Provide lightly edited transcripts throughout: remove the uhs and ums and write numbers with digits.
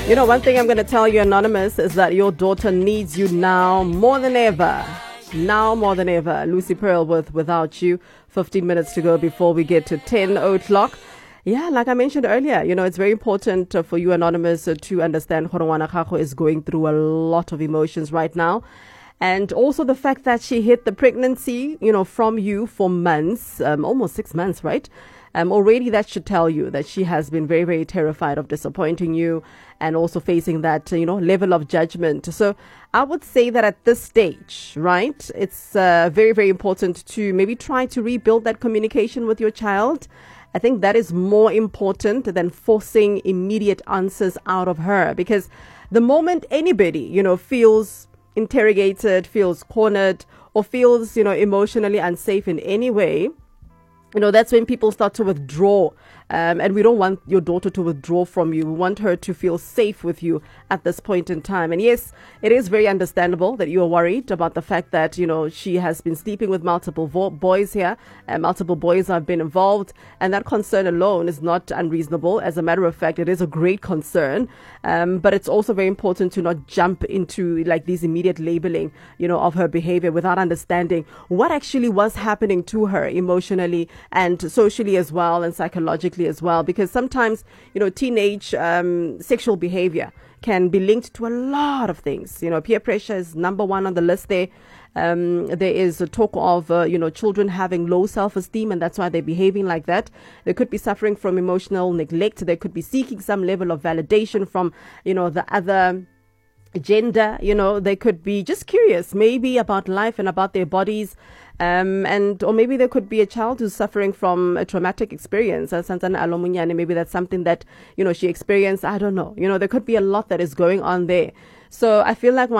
You know, one thing I'm going to tell you, Anonymous, is that your daughter needs you now more than ever. Now more than ever. Lucy Pearl with Without You. 15 minutes to go before we get to 10 o'clock. Yeah, like I mentioned earlier, you know, it's very important for you, Anonymous, to understand Khorongwana Gago is going through a lot of emotions right now. And also the fact that she hid the pregnancy, you know, from you for months, almost 6 months, right? Already that should tell you that she has been very, very terrified of disappointing you and also facing that, you know, level of judgment. So I would say that at this stage, right, it's very, very important to maybe try to rebuild that communication with your child. I think that is more important than forcing immediate answers out of her, because the moment anybody, you know, feels interrogated, feels cornered, or feels, you know, emotionally unsafe in any way, you know, that's when people start to withdraw. And we don't want your daughter to withdraw from you. We want her to feel safe with you at this point in time. And yes, it is very understandable that you are worried about the fact that, you know, she has been sleeping with multiple boys here, and multiple boys have been involved. And that concern alone is not unreasonable. As a matter of fact, it is a great concern. But it's also very important to not jump into like these immediate labeling, you know, of her behavior without understanding what actually was happening to her emotionally and socially as well, and psychologically as well, because sometimes, you know, teenage sexual behavior can be linked to a lot of things. You know, peer pressure is number one on the list there. There is a talk of, you know, children having low self-esteem, and that's why they're behaving like that. They could be suffering from emotional neglect. They could be seeking some level of validation from, you know, the other gender. You know, they could be just curious maybe about life and about their bodies. Or maybe there could be a child who's suffering from a traumatic experience. Maybe that's something that, you know, she experienced. I don't know. You know, there could be a lot that is going on there. So I feel like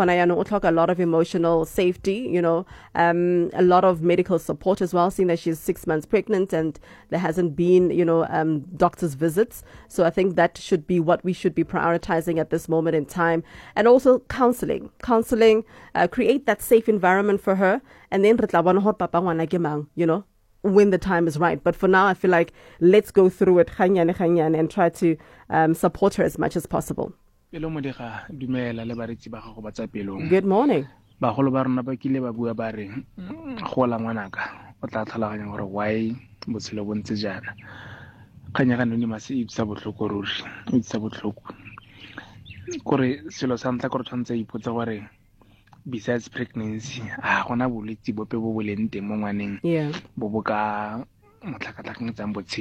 a lot of emotional safety, you know, a lot of medical support as well, seeing that she's 6 months pregnant and there hasn't been, you know, doctor's visits. So I think that should be what we should be prioritizing at this moment in time. And also counseling, create that safe environment for her. And then, you know, when the time is right. But for now, I feel like let's go through it and try to support her as much as possible. Good morning. Bagolo ba rona ba kile ba bua ba re go la ngwanaka o tla tlhaloganya gore why botshelo bo ntse jana kganya ga none mase itsa botlhoko ruri itsa botlhoko gore selo sa ntla gore tshwantse ipotsa gore besides pregnancy gona bolwetse bope bo boleng teng mo ngwaneng bo bo ka motlhakatlhakang tsang botshelo